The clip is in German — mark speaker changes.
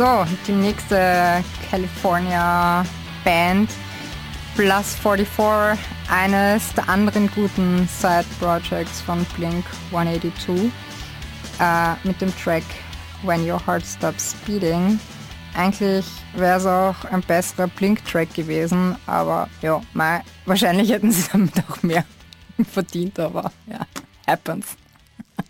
Speaker 1: So, die nächste California Band, Plus 44, eines der anderen guten Side-Projects von Blink-182, mit dem Track When Your Heart Stops Beating. Eigentlich wäre es auch ein besserer Blink-Track gewesen, aber ja, wahrscheinlich hätten sie damit auch mehr verdient, aber ja, happens.